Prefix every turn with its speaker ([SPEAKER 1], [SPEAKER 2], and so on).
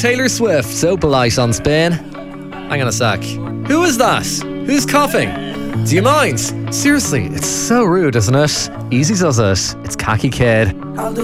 [SPEAKER 1] Taylor Swift, so polite on Spin. Hang on a sec. Who is that? Who's coughing? Do you mind? Seriously, it's so rude, isn't it? Easy does it. It's Khaki Kid.